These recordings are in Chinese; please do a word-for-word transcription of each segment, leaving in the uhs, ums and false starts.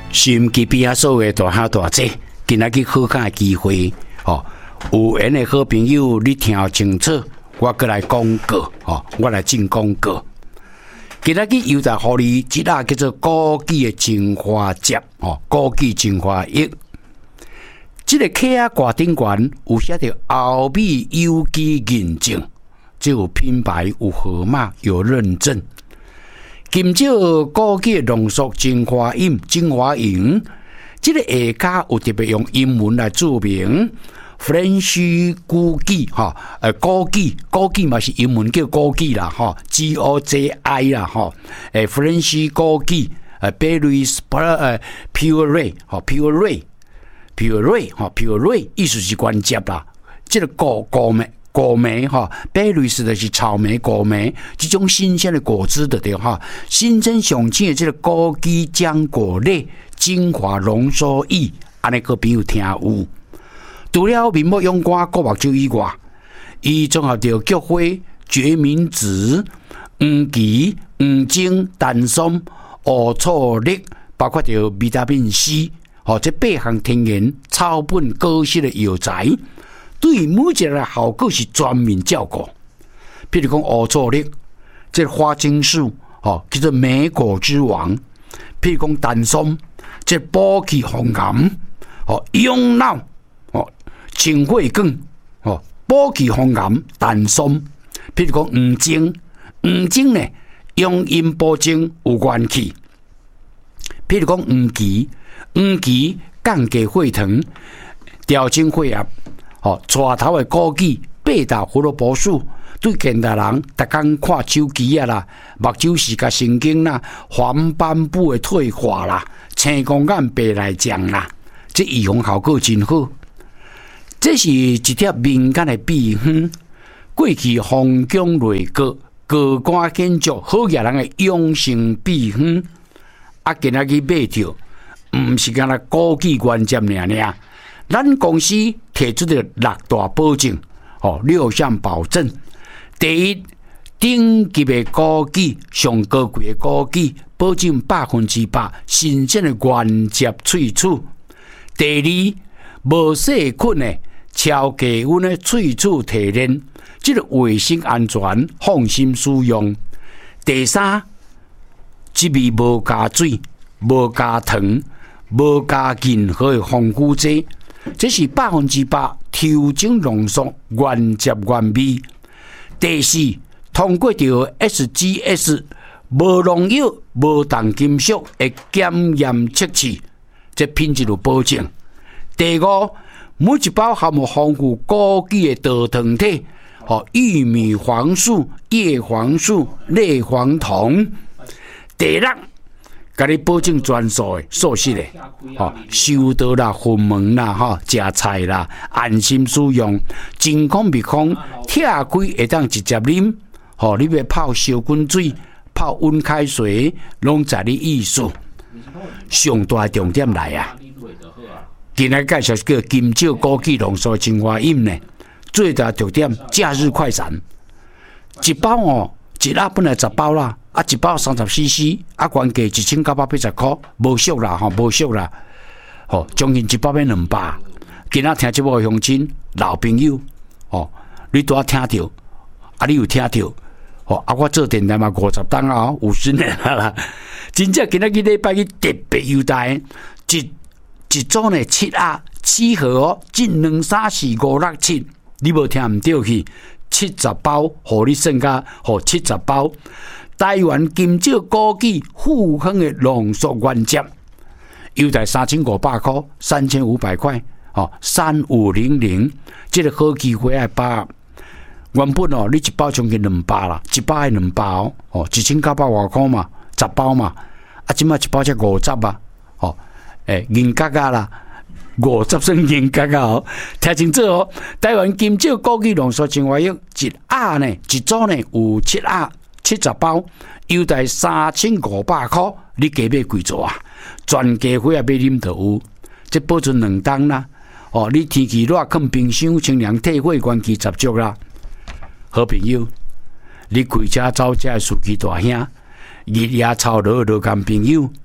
收音机边啊，所有大兄大姐，今仔日好讲的机会，哦，有缘的好朋友，你听清楚，我过来广告，哦，我来进广告。今仔日又在互你一下叫做枸杞的精华汁，哦，枸杞精华液。这个客啊挂顶悬有写着欧美有机认证，这有品牌、有号码、有认证。金蕉枸杞浓缩精华饮、精华饮，这个下家有特别用英文来注明 ，French 枸杞哈，呃枸杞，枸杞嘛是英文叫枸杞啦哈 ，G O J I 啦哈，诶 French 枸杞，呃 berries 呃 puree 哈 puree puree 哈 puree 意思是关键啦，这个果果咩？果莓哈 ，berries 的是草莓、果莓，这种新鲜的果汁的对哈，新增上新的这个枸杞浆果类精华浓缩液，安尼个朋友听有。除了面膜用瓜、国目酒以外，伊综合着菊花、决明子、黄芪、黄精、丹松、乌醋栗，包括着维他命 C， 哦，这八项天然草本果实的药材。对每一个效果是全面照顾，譬如讲乌醋栗，这花青素哦叫做莓果之王；譬如讲丹松，这补气红颜哦养脑哦清血管哦补气红颜丹松；譬如讲黄精，黄精呢养阴补精有元气；譬如讲黄芪，黄芪降低血糖，调整血压。哦，带头的枸杞、贝塔胡萝卜素，对现代人逐天看手机啊啦、目睭视觉神经啦、黄斑部的退化啦、青光眼白内障啦，这预防效果真好。这是一条民间的秘方，过去封疆内国、高官显著、好野人的养生秘方，啊，今仔日买着，唔是干那枸杞原汁尔尔。咱公司提出的六大保证，哦，六项保证。第一，顶级的枸杞，上高贵的枸杞，保证百分之百新鲜的原汁萃取。第二，无细菌的超低温的萃取提炼，这个卫生安全，放心使用。第三，这味无加水，无加糖，无加任何的防腐剂。这是百分之百调整浓缩原汁原味。第四，通过着 S G S 无农药、无重金属的检验测试，这品质有保证。第五，每一包含有丰富枸杞的豆糖体，和玉米黄素、叶黄素、类黄酮。第六，甲你保证全素的素食的，吼，收到啦、混门啦、吼，食菜啦，安心使用，真空密封，拆开会当直接啉，吼，你要泡烧滚水、泡温开水，拢在你意思。上大重点来啊！今日介绍叫金蕉枸杞浓缩精华饮呢，最大重点假日快闪，一包哦，一盒本来十包啦。啊，一包三十 C C， 啊，原价一千九百八十块，无俗啦，吼，无俗啦，吼，将近一包要两百。今仔听节目的乡亲老朋友，吼，你拄啊听到，啊，你有听到，吼，啊，我做电台嘛五十档啊，五十年啦，真正今仔日礼拜日特别优待，一一组呢七盒，七盒哦，进两三四五六七，你无听唔对去，七十包，互你算甲，互七十包。台湾金蕉枸杞富亨的浓缩原汁，优待三千五百块，三千五百块，哦，三五零零，这个好机会来把原本哦，你一包将近两百啦，一包系两百哦，哦，一千九百外块嘛，十包嘛，啊，即摆一包才五十啊，哦，诶，银格格啦，五十算银格格哦，听清楚哦，台湾金蕉枸杞浓缩精华液一盒呢，一组呢有七盒。七十包，优待三千五百块，你加买几组啊？全家伙也买啉就有，这保存两冬啦。哦，你天气热，放冰箱，清凉退火，元气十足啦。好朋友，你开车走这司机大兄，日夜操劳劳干朋友，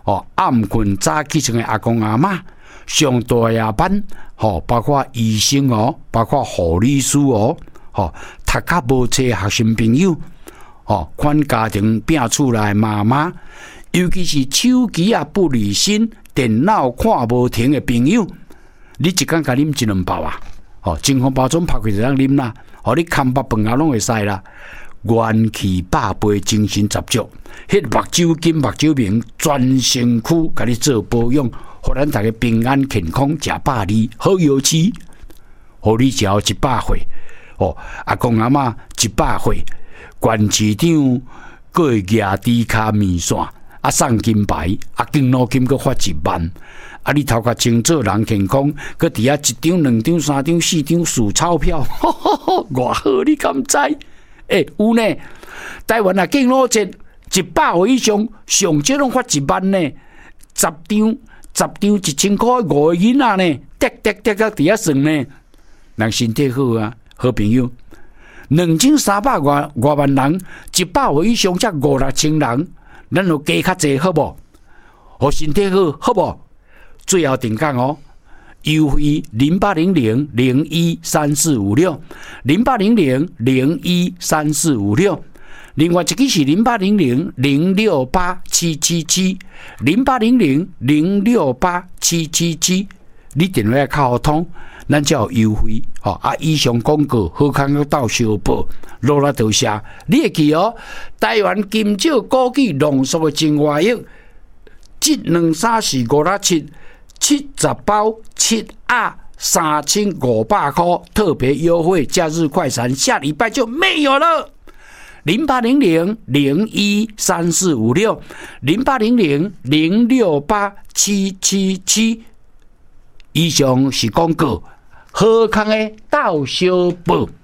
哦，暗困早起床的阿公阿嬷，上大夜班，吼、哦，包括医生哦，包括护理师哦，吼、哦，读较无册学生朋友，哦，款家庭摒厝内妈妈，尤其是手机啊不离身、电脑看无停的朋友，你一工甲啉一两包啊，哦，真空包装拍开就当啉啦，哦，你看饱饭啊拢会使啦。元气百倍，精神十足，迄目睭金、目睭明，全身躯，甲你做保养，互咱大家平安健康，食百里好油漆，互你只要一百岁哦，阿公阿嬷一百岁，县市长佫会举猪骹面线，啊送金牌，啊敬老金佫发一万，啊你头壳清楚人健康，佫伫遐一张、两张、三张、四张数钞票，呵呵呵，偌好你敢知？诶、欸，有呢！台湾啊，敬老节一百岁以上，上少拢发一万呢。十张，十张一千块，五个囡仔呢，滴滴滴滴伫遐算呢。人身体好啊，好朋友，两千三百外外万人，一百岁以上才五六千人，咱就加较济好无？互身体好，好无？最后定讲哦。优惠零八零零零一三四五六零八零零零一三四五六，另外一个是零八零零零六八七七七零八零零零六八七七七，你电话较好通，咱才有优惠。吼、哦、啊！以上广告好康要到小报，落来多谢。你会记哦，台湾金蕉枸杞浓缩的精华液，一两三四五六七。七十包七啊，三千五百块，特别优惠，假日快闪，下礼拜就没有了。零八零零零一三四五六，零八零零零六八七七七。以上是广告，好康的到小报。